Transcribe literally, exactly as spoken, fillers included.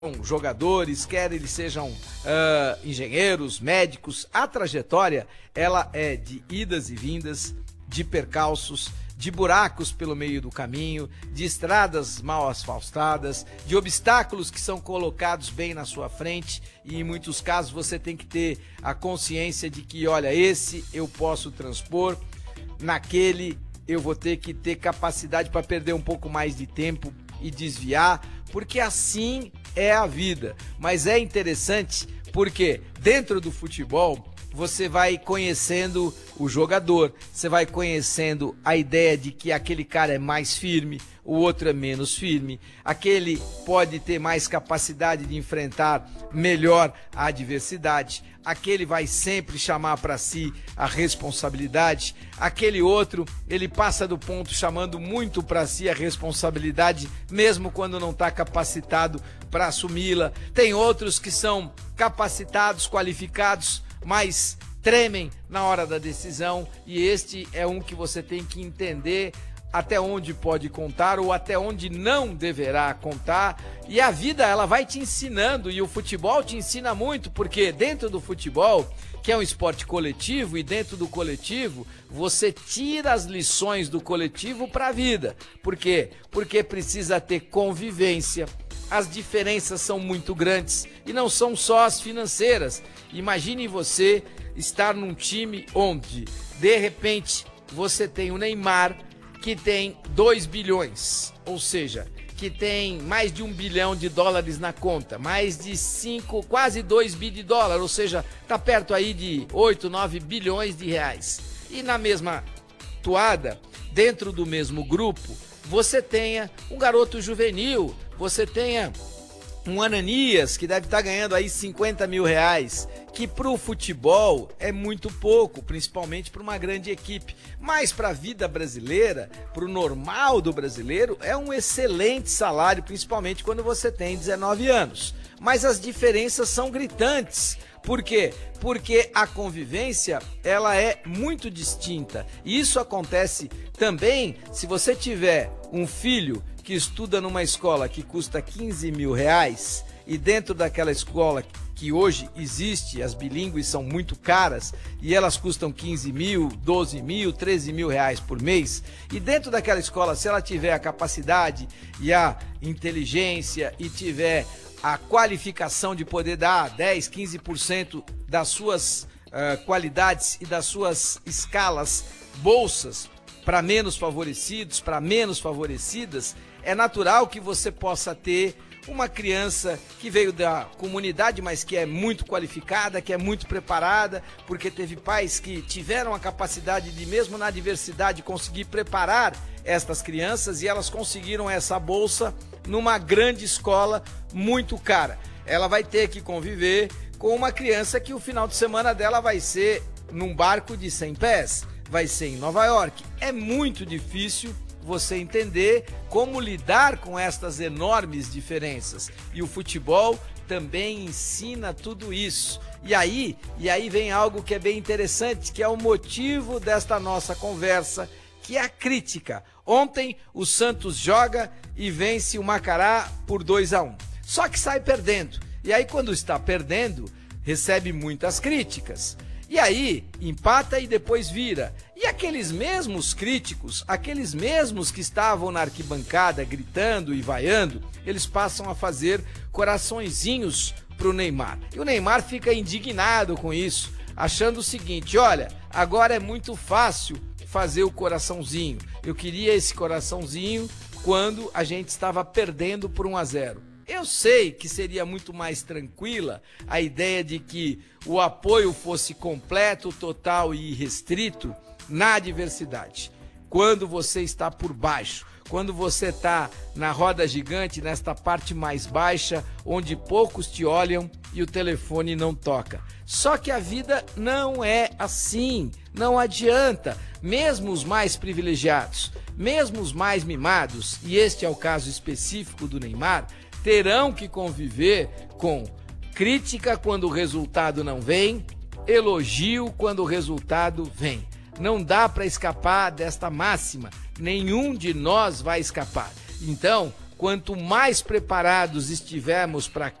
jogadores, quer eles sejam uh, engenheiros, médicos, a trajetória ela é de idas e vindas, de percalços, de buracos pelo meio do caminho, de estradas mal asfaltadas, de obstáculos que são colocados bem na sua frente, e em muitos casos você tem que ter a consciência de que, olha, esse eu posso transpor, naquele eu vou ter que ter capacidade para perder um pouco mais de tempo e desviar, porque assim é a vida. Mas é interessante porque dentro do futebol você vai conhecendo o jogador, você vai conhecendo a ideia de que aquele cara é mais firme, o outro é menos firme, aquele pode ter mais capacidade de enfrentar melhor a adversidade, aquele vai sempre chamar para si a responsabilidade, aquele outro, ele passa do ponto chamando muito para si a responsabilidade, mesmo quando não está capacitado para assumi-la. Tem outros que são capacitados, qualificados, mas tremem na hora da decisão, e este é um que você tem que entender até onde pode contar ou até onde não deverá contar. E a vida, ela vai te ensinando, e o futebol te ensina muito, porque dentro do futebol, que é um esporte coletivo, e dentro do coletivo você tira as lições do coletivo para a vida. Por quê? Porque precisa ter convivência. As diferenças são muito grandes e não são só as financeiras. Imagine você estar num time onde, de repente, você tem o Neymar, que tem dois bilhões, ou seja, que tem mais de um bilhão de dólares na conta, mais de cinco, quase dois bi de dólar, ou seja, tá perto aí de oito, nove bilhões de reais. E na mesma toada, dentro do mesmo grupo, você tenha um garoto juvenil, você tenha um Ananias, que deve estar ganhando aí cinquenta mil reais, que para o futebol é muito pouco, principalmente para uma grande equipe. Mas para a vida brasileira, para o normal do brasileiro, é um excelente salário, principalmente quando você tem dezenove anos. Mas as diferenças são gritantes. Por quê? Porque a convivência, ela é muito distinta. E isso acontece também se você tiver um filho que estuda numa escola que custa quinze mil reais, e dentro daquela escola que hoje existe, as bilíngues são muito caras, e elas custam quinze mil, doze mil, treze mil reais por mês, e dentro daquela escola, se ela tiver a capacidade e a inteligência e tiver a qualificação de poder dar dez, quinze por cento das suas uh, qualidades e das suas escalas, bolsas, para menos favorecidos, para menos favorecidas, é natural que você possa ter uma criança que veio da comunidade, mas que é muito qualificada, que é muito preparada, porque teve pais que tiveram a capacidade de, mesmo na adversidade, conseguir preparar estas crianças, e elas conseguiram essa bolsa numa grande escola muito cara. Ela vai ter que conviver com uma criança que o final de semana dela vai ser num barco de cem pés, vai ser em Nova York. É muito difícil você entender como lidar com estas enormes diferenças. E o futebol também ensina tudo isso. E aí, e aí vem algo que é bem interessante, que é o motivo desta nossa conversa, que é a crítica. Ontem o Santos joga e vence o Macará por dois a um. Só que sai perdendo. E aí, quando está perdendo, recebe muitas críticas. E aí, empata e depois vira. E aqueles mesmos críticos, aqueles mesmos que estavam na arquibancada gritando e vaiando, eles passam a fazer coraçõezinhos para o Neymar. E o Neymar fica indignado com isso, achando o seguinte: olha, agora é muito fácil fazer o coraçãozinho. Eu queria esse coraçãozinho quando a gente estava perdendo por um a zero. Eu sei que seria muito mais tranquila a ideia de que o apoio fosse completo, total e irrestrito na adversidade. Quando você está por baixo, quando você está na roda gigante, nesta parte mais baixa, onde poucos te olham e o telefone não toca. Só que a vida não é assim, não adianta. Mesmo os mais privilegiados, mesmo os mais mimados, e este é o caso específico do Neymar, terão que conviver com crítica quando o resultado não vem, elogio quando o resultado vem. Não dá para escapar desta máxima, nenhum de nós vai escapar. Então, quanto mais preparados estivermos para